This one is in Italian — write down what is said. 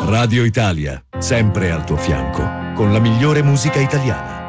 Radio Italia, sempre al tuo fianco, con la migliore musica italiana.